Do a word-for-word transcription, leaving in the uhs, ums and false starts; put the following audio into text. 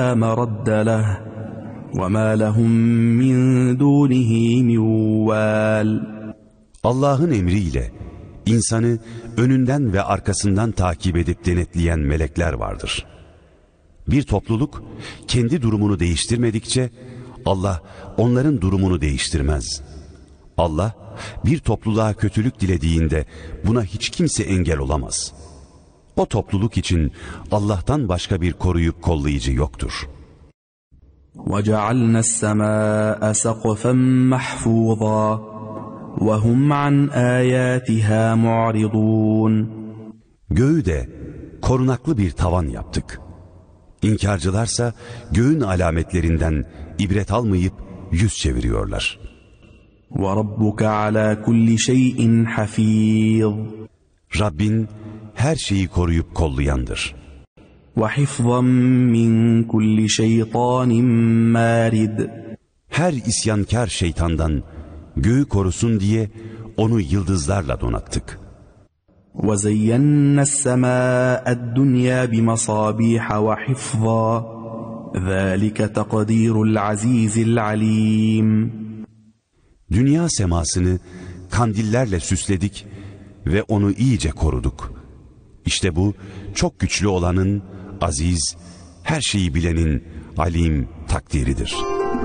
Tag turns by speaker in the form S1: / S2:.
S1: مرد له وما لهم من دونه من وال.
S2: Allah'ın emriyle insanı önünden ve arkasından takip edip denetleyen melekler vardır. Bir topluluk kendi durumunu değiştirmedikçe Allah onların durumunu değiştirmez. Allah bir topluluğa kötülük dilediğinde buna hiç kimse engel olamaz. O topluluk için Allah'tan başka bir koruyup kollayıcı yoktur.
S1: وَجَعَلْنَا السَّمَاءَ سَقْفًا مَحْفُوظًا وَهُمْ عَنْ آيَاتِهَا مُعْرِضُونَ.
S2: Göğü de korunaklı bir tavan yaptık. İnkarcılarsa göğün alametlerinden ibret almayıp yüz çeviriyorlar.
S1: وَرَبُّكَ عَلَى كُلِّ شَيْءٍ حَفِيظٌ.
S2: Rabbin her şeyi koruyup kollayandır.
S1: وَحِفْظًا مِّن كُلِّ شَيْطَانٍ مَارِدٍ.
S2: Her isyankar şeytandan göğü korusun diye onu yıldızlarla donattık.
S1: وَزَيَّنَّا السَّمَاءَ الدُّنْيَا بِمَصَابِيحَ وَحِفْظًا ذَلِكَ تَقْدِيرُ الْعَزِيزِ الْعَلِيمِ.
S2: Dünya semasını kandillerle süsledik ve onu iyice koruduk. İşte bu çok güçlü olanın, aziz, her şeyi bilenin alim takdiridir.